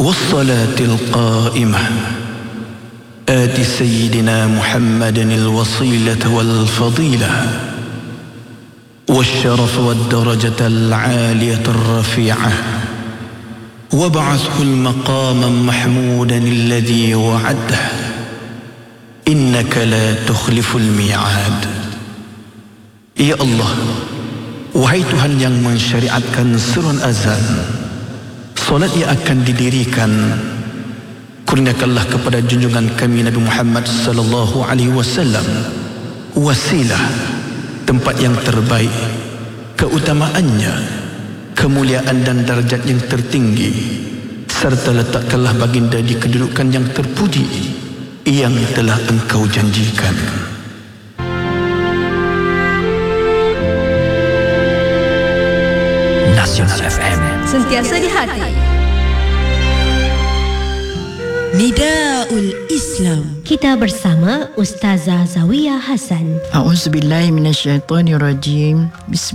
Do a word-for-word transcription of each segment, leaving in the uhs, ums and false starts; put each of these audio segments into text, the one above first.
والصلاة القائمة آت سيدنا محمد الوصيلة والفضيلة والشرف والدرجة العالية الرفيعة وابعثه المقام محمودا الذي وعده إنك لا تخلف الميعاد. Ya Allah, wahai Tuhan yang mensyariatkan surun azan, solat yang akan didirikan, kurniakanlah kepada junjungan kami Nabi Muhammad sallallahu alaihi wasallam wasilah, tempat yang terbaik, keutamaannya, kemuliaan dan darjat yang tertinggi, serta letakkanlah baginda di kedudukan yang terpuji yang telah engkau janjikan. Nasional F M, sentiasa di hati. Nidaul Islam. Kita bersama Ustazah Zawiyah Hasan. A'udzubillahi minasyaitonirrajim.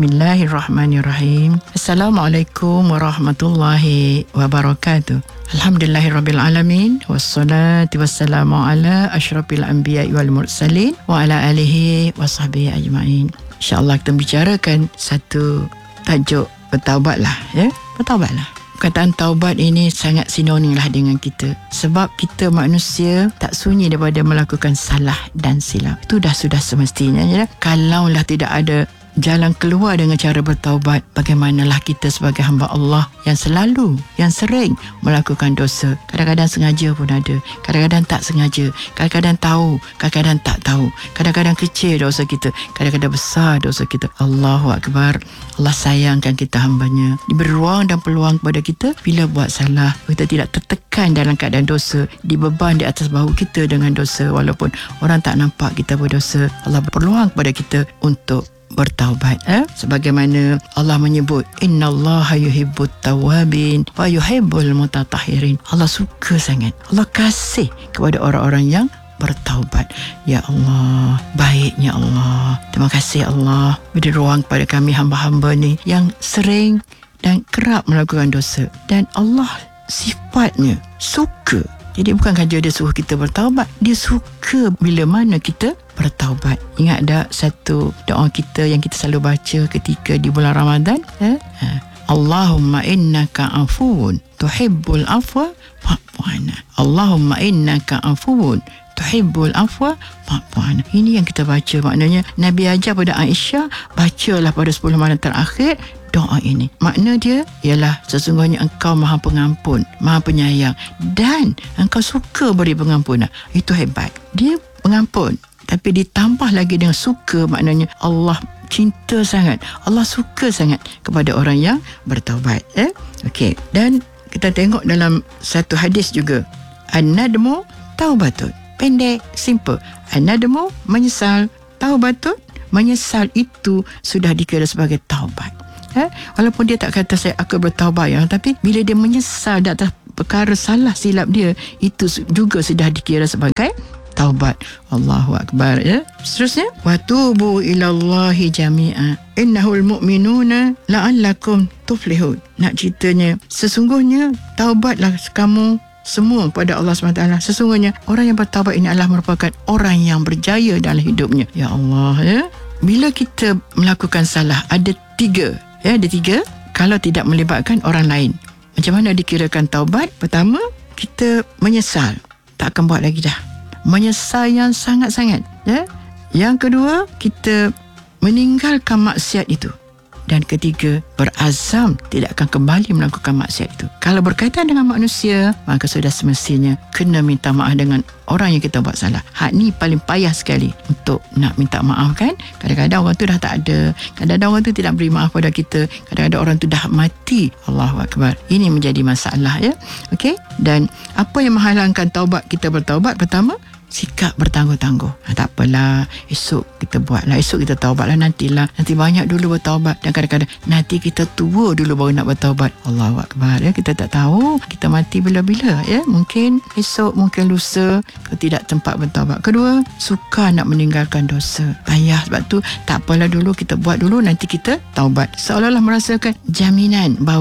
Bismillahirrahmanirrahim. Assalamualaikum warahmatullahi wabarakatuh. Alhamdulillahirabbil alamin, wassalatu wassalamu ala asyrafil anbiya'i wal mursalin wa ala alihi washabbihi ajmain. Insya-Allah kita bicarakan satu tajuk bertaubatlah, ya. Bertaubatlah. Perkataan taubat ini sangat sinonim lah dengan kita. Sebab kita manusia tak sunyi daripada melakukan salah dan silap. Itu dah sudah semestinya. Ya? Kalaulah tidak ada jalan keluar dengan cara bertaubat, bagaimanalah kita sebagai hamba Allah yang selalu, yang sering melakukan dosa. Kadang-kadang sengaja pun ada, kadang-kadang tak sengaja, kadang-kadang tahu, kadang-kadang tak tahu, kadang-kadang kecil dosa kita, kadang-kadang besar dosa kita. Allahu Akbar. Allah sayangkan kita hambanya, diberi ruang dan peluang kepada kita. Bila buat salah, kita tidak tertekan dalam keadaan dosa, dibeban di atas bahu kita dengan dosa, walaupun orang tak nampak kita berdosa. Allah berpeluang kepada kita untuk bertaubat, eh? Sebagaimana Allah menyebut, innallaha yuhibbut tawwabin wa yuhibbul mutatahhirin. Allah suka sangat, Allah kasih kepada orang-orang yang bertaubat. Ya Allah, baiknya Allah. Terima kasih Allah beri ruang kepada kami hamba-hamba ni yang sering dan kerap melakukan dosa, dan Allah sifatnya suka. Jadi bukan saja dia suruh kita bertaubat, dia suka bila mana kita bertaubat. Ingat tak satu doa kita yang kita selalu baca ketika di bulan Ramadan? Eh? Allahumma innaka afuwun tuhibbul afwa fa'fu anna. Allahumma innaka afuwun tuhibbul afwa fa'fu anna. Ini yang kita baca. Maknanya Nabi ajar pada Aisyah, bacalah pada sepuluh malam terakhir doa ini. Makna dia ialah sesungguhnya engkau maha pengampun, maha penyayang, dan engkau suka beri pengampunan. Itu hebat. Dia pengampun, tapi ditambah lagi dengan suka. Maknanya Allah cinta sangat, Allah suka sangat kepada orang yang bertaubat. Eh? Okey. Dan kita tengok dalam satu hadis juga, an-nadmu taubatun. Pendek, simple. An-nadmu menyesal, taubatun menyesal itu sudah dikira sebagai taubat. Eh? Walaupun dia tak kata saya akan bertaubat, ya, tapi bila dia menyesal di atas perkara salah silap dia, itu juga sudah dikira sebagai taubat. Allahu Akbar. Ya. Seterusnya, wa tubu ilallahi jami'a innahul mu'minuna la'allakum tuflihun. Nak ceritanya, sesungguhnya taubatlah kamu semua kepada Allah subhanahu wa taala. Sesungguhnya orang yang bertaubat ini adalah merupakan orang yang berjaya dalam hidupnya. Ya Allah, ya. Bila kita melakukan salah, ada tiga. Ya, ada tiga. Kalau tidak melibatkan orang lain, macam mana dikirakan taubat? Pertama, kita menyesal, tak akan buat lagi dah. Menyesal yang sangat-sangat. Ya. Yang kedua, kita meninggalkan maksiat itu. Dan ketiga, berazam tidak akan kembali melakukan maksiat itu. Kalau berkaitan dengan manusia, maka sudah semestinya kena minta maaf dengan orang yang kita buat salah. Hak ni paling payah sekali untuk nak minta maaf, kan? Kadang-kadang orang tu dah tak ada, kadang-kadang orang tu tidak beri maaf pada kita, kadang-kadang orang tu dah mati. Allahu Akbar. Ini menjadi masalah, ya. Okey? Dan apa yang menghalangkan taubat kita bertaubat? Pertama, sikap bertangguh-tangguh. Ha, tak apalah, esok kita buatlah, esok kita taubatlah, nantilah, nanti banyak dulu bertaubat. Dan kadang-kadang nanti kita tua dulu baru nak bertaubat. Allahu Akbar, ya. Kita tak tahu kita mati bila-bila, ya. Mungkin esok, mungkin lusa, tidak tempat bertaubat. Kedua, suka nak meninggalkan dosa. Payah, sebab tu tak apalah dulu, kita buat dulu, nanti kita taubat. Seolah-olah merasakan jaminan bahawa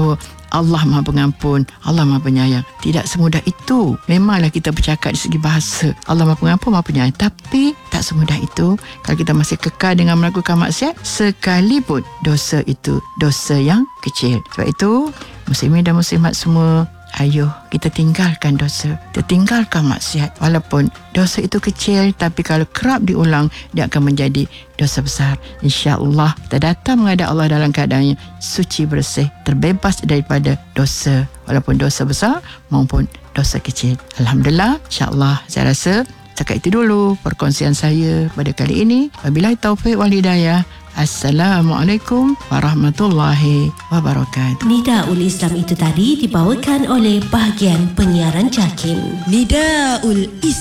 Allah Maha Pengampun, Allah Maha Penyayang. Tidak semudah itu. Memanglah kita bercakap dari segi bahasa Allah Maha Pengampun, Maha Penyayang, tapi tak semudah itu kalau kita masih kekal dengan melakukan maksiat, sekalipun dosa itu dosa yang kecil. Sebab itu muslimin dan muslimat semua, ayo kita tinggalkan dosa, kita tinggalkan maksiat. Walaupun dosa itu kecil, tapi kalau kerap diulang, dia akan menjadi dosa besar. InsyaAllah kita datang menghadap Allah dalam keadaan suci, bersih, terbebas daripada dosa, walaupun dosa besar maupun dosa kecil. Alhamdulillah, insyaAllah saya rasa setakat itu dulu perkongsian saya pada kali ini. Wabillahi taufiq wal hidayah. Assalamualaikum warahmatullahi wabarakatuh. Nidaul Islam itu tadi dibawakan oleh bahagian penyiaran JAKIM. Nidaul Islam.